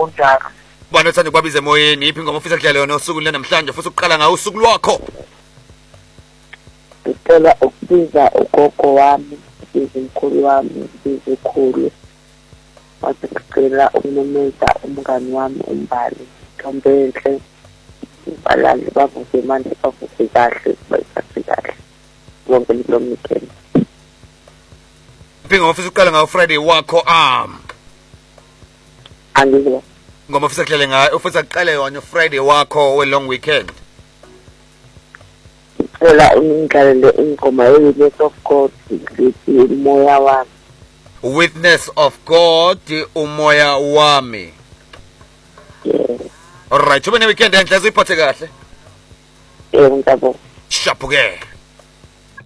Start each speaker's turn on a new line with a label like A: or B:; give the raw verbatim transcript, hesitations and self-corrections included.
A: kunjalo.
B: Bwana uthanda kwabiza emoyeni iphi ngoma ufisa kudlala yona usuku namhlanje futhi uqala ngawo usuku lwakho.
A: Ngicela ukubiza ugogo wami, izimkhulu wami, izikhulu. Wathi ngicela ukumemeza umngani wami uMbali, Ntombenhle. Balali bavuke manje bavuke kahle bayithathe kahle. Wonke lo weekend.
B: Iphi ngoma ufisa uqala ngawo Friday wakho am.
A: Angizwa.
B: Ngoma ufisa kudlala ngayo ufisa uqale yona Friday wakho we long weekend.
A: Ngicela ungidlalele ingoma ye-Witness of God lithi umoya wami.
B: Witness of God umoya wami.
A: Yeah.
B: Alright, ube ne weekend enhle uziphathe kahle.
A: Eh ngiyabonga.
B: Shapuke.